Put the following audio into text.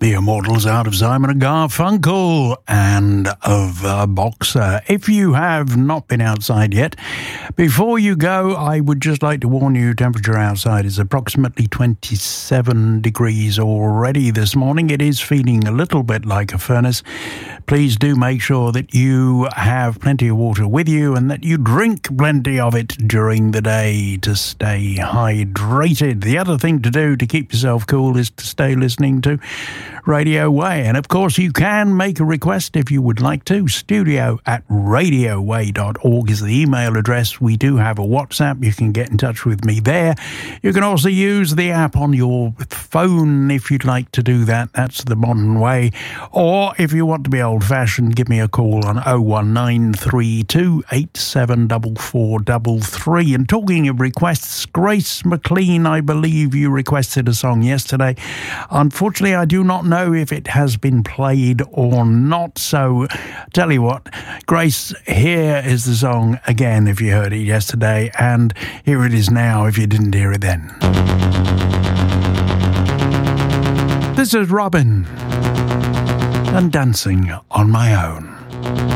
The Immortals out of Simon and Garfunkel and of Boxer. If you have not been outside yet, before you go, I would just like to warn you, temperature outside is approximately 27 degrees already this morning. It is feeling a little bit like a furnace. Please do make sure that you have plenty of water with you and that you drink plenty of it during the day to stay hydrated. The other thing to do to keep yourself cool is to stay listening to Radio Way. And of course, you can make a request if you would like to. studio@radioway.org is the email address. We do have a WhatsApp. You can get in touch with me there. You can also use the app on your phone if you'd like to do that. That's the modern way. Or if you want to be old-fashioned, give me a call on 01932874433. And talking of requests, Grace McLean, I believe you requested a song yesterday. Unfortunately, I do not know if it has been played or not. So, tell you what, Grace, here is the song again if you heard it yesterday, and here it is now if you didn't hear it then. This is Robin and Dancing on My Own.